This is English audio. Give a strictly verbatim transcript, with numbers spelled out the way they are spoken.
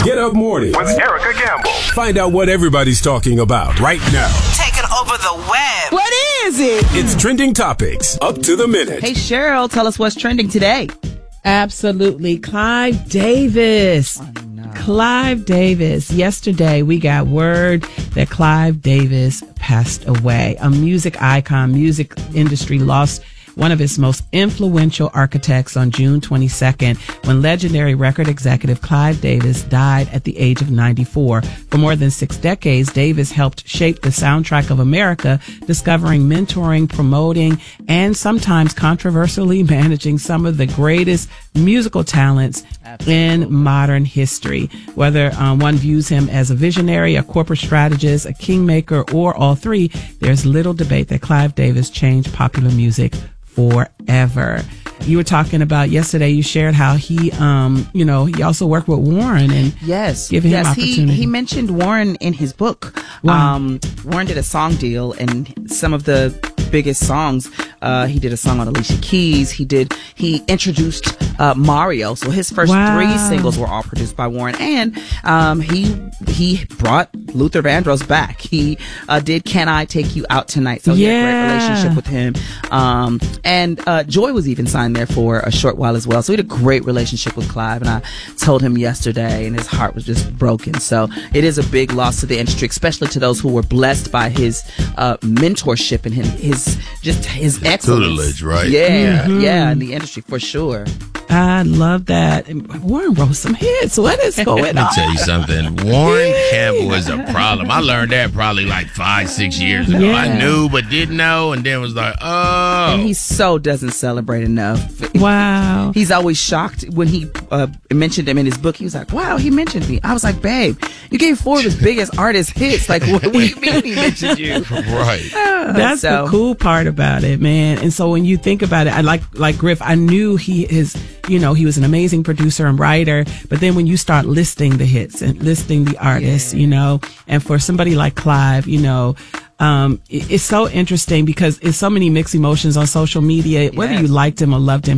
Get Up Morning with Erica Gamble. Find out what everybody's talking about right now. Taking over the web. What is it? It's Trending Topics, up to the minute. Hey, Cheryl, tell us what's trending today. Absolutely. Clive Davis. Oh, no. Clive Davis. Yesterday, we got word that Clive Davis passed away. A music icon, music industry lost one of its most influential architects on June twenty-second, when legendary record executive Clive Davis died at the age of ninety-four. For more than six decades, Davis helped shape the soundtrack of America, discovering, mentoring, promoting, and sometimes controversially managing some of the greatest musical talents Absolutely. in modern history. Whether um, one views him as a visionary, a corporate strategist, a kingmaker, or all three, there's little debate that Clive Davis changed popular music forever. You were talking about yesterday, you shared how he, um, you know, he also worked with Warren and yes, giving yes, him opportunity. He, he mentioned Warren in his book. Wow. Um, Warren did a song deal, and some of the biggest songs, uh, he did a song on Alicia Keys. He did, he introduced uh, Mario. So his first wow. three singles were all produced by Warren. And um, he he brought Luther Vandross back. He uh, did Can I Take You Out Tonight? So he yeah. had a great relationship with him. Um, and uh, Joy was even signed there for a short while as well. So he had a great relationship with Clive. And I told him yesterday, and his heart was just broken. So it is a big loss to the industry, especially to those who were blessed by his uh, mentorship and him, his just his excellence. Tutelage, right? Yeah, Mm-hmm. yeah, in the industry for sure. I love that. And Warren wrote some hits. What is going Let me on? tell you something. Warren Campbell is a problem. I learned that probably like five, six years ago. Yeah. I knew but didn't know, and then was like, oh. And he so doesn't celebrate enough. Wow. He's always shocked when he uh, mentioned him in his book. He was like, wow, he mentioned me. I was like, babe, you gave four of his biggest artist hits. Like, what, what do you mean he mentioned you? Right. That's So- the cool part about it, man. And so when you think about it, I like like Griff, I knew he his you know, he was an amazing producer and writer, but then when you start listing the hits and listing the artists, Yeah. you know, and for somebody like Clive, you know, um, it, it's so interesting because it's so many mixed emotions on social media, whether Yes. you liked him or loved him.